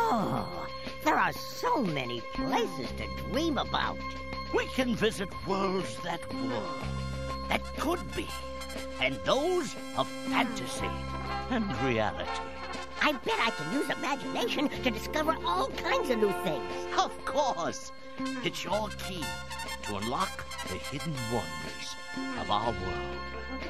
Oh, there are so many places to dream about. We can visit worlds that were, that could be, and those of fantasy and reality. I bet I can use imagination to discover all kinds of new things. Of course. It's your key to unlock the hidden wonders of our world.